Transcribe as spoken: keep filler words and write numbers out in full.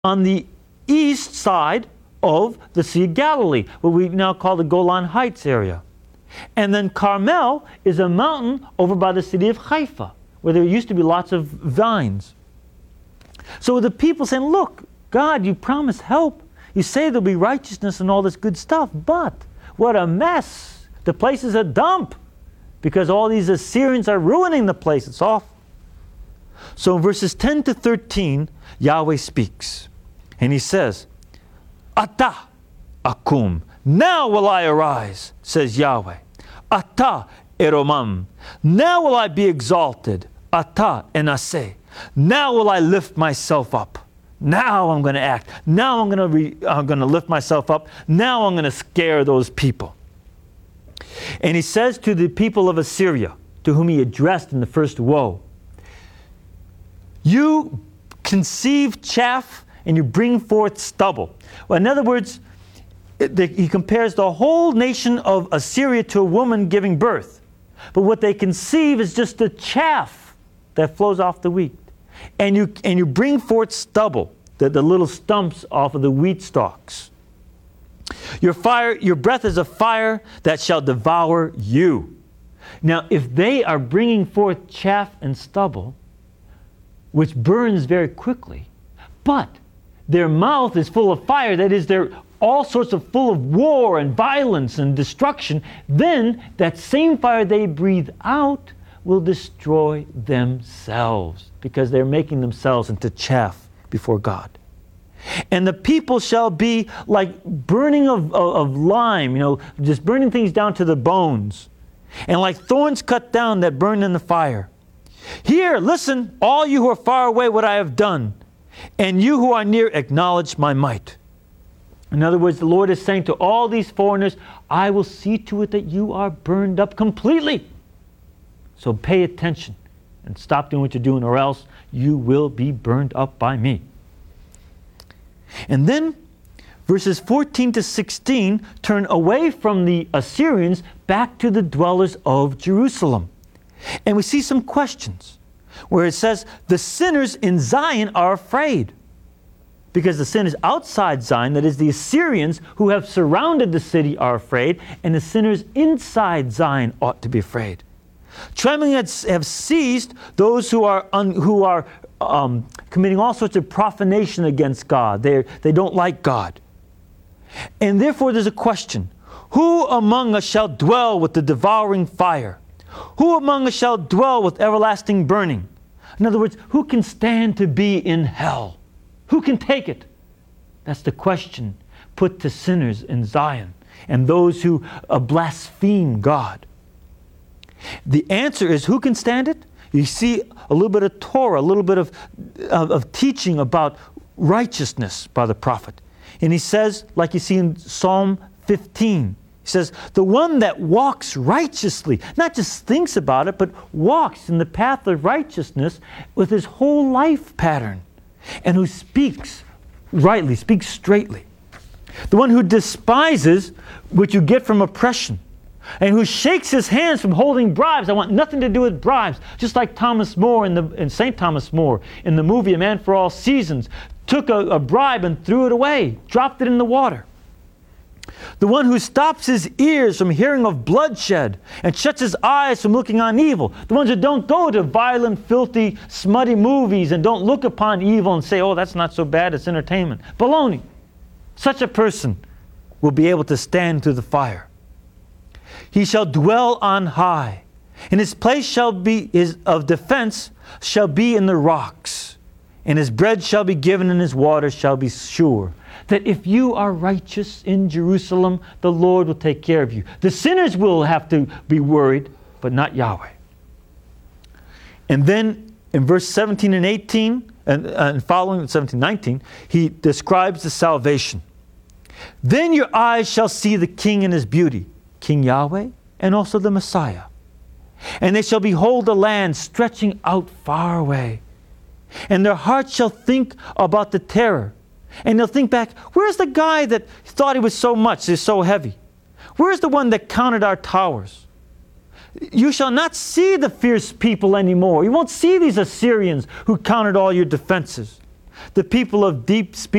on the east side of the Sea of Galilee, what we now call the Golan Heights area. And then Carmel is a mountain over by the city of Haifa, where there used to be lots of vines. So the people saying, look, God, you promise help. You say there'll be righteousness and all this good stuff, but what a mess. The place is a dump because all these Assyrians are ruining the place. It's awful. So in verses ten to thirteen, Yahweh speaks. And he says, Ata akum, now will I arise, says Yahweh. Ata eromam, now will I be exalted. Ata enase, now will I lift myself up. Now I'm going to act. Now I'm going to re, I'm going to lift myself up. Now I'm going to scare those people. And he says to the people of Assyria, to whom he addressed in the first woe, you conceive chaff and you bring forth stubble. Well, in other words, the, he compares the whole nation of Assyria to a woman giving birth. But what they conceive is just the chaff that flows off the wheat. And you, and you bring forth stubble, the, the little stumps off of the wheat stalks. Your fire, your breath is a fire that shall devour you. Now, if they are bringing forth chaff and stubble, which burns very quickly, but their mouth is full of fire, that is, they're all sorts of full of war and violence and destruction, then that same fire they breathe out will destroy themselves, because they're making themselves into chaff before God. And the people shall be like burning of, of, of lime, you know, just burning things down to the bones, and like thorns cut down that burn in the fire. Hear, listen, all you who are far away, what I have done, and you who are near, acknowledge my might. In other words, the Lord is saying to all these foreigners, I will see to it that you are burned up completely. So pay attention and stop doing what you're doing, or else you will be burned up by me. And then verses fourteen to sixteen turn away from the Assyrians back to the dwellers of Jerusalem. And we see some questions where it says, the sinners in Zion are afraid. Because the sinners outside Zion, that is the Assyrians who have surrounded the city, are afraid, and the sinners inside Zion ought to be afraid. Trembling have seized those who are un, who are um, committing all sorts of profanation against God. They they don't like God. And therefore there's a question. Who among us shall dwell with the devouring fire? Who among us shall dwell with everlasting burning? In other words, who can stand to be in hell? Who can take it? That's the question put to sinners in Zion and those who uh, blaspheme God. The answer is, who can stand it? You see a little bit of Torah, a little bit of, of, of teaching about righteousness by the prophet. And he says, like you see in Psalm fifteen, he says, the one that walks righteously, not just thinks about it, but walks in the path of righteousness with his whole life pattern, and who speaks rightly, speaks straightly. The one who despises what you get from oppression, and who shakes his hands from holding bribes. I want nothing to do with bribes. Just like Thomas More in the in Saint Thomas More in the movie A Man for All Seasons, took a, a bribe and threw it away, dropped it in the water. The one who stops his ears from hearing of bloodshed and shuts his eyes from looking on evil. The ones who don't go to violent, filthy, smutty movies and don't look upon evil and say, oh, that's not so bad, it's entertainment. Baloney. Such a person will be able to stand through the fire. He shall dwell on high, and his place shall be his of defense shall be in the rocks, and his bread shall be given, and his water shall be sure. That if you are righteous in Jerusalem, the Lord will take care of you. The sinners will have to be worried, but not Yahweh. And then in verse seventeen and eighteen, and, and following seventeen, nineteen, he describes the salvation. Then your eyes shall see the King in his beauty, King Yahweh, and also the Messiah. And they shall behold the land stretching out far away. And their hearts shall think about the terror. And they'll think back, where's the guy that thought he was so much, is so heavy? Where's the one that counted our towers? You shall not see the fierce people anymore. You won't see these Assyrians who counted all your defenses. the people of deep speech.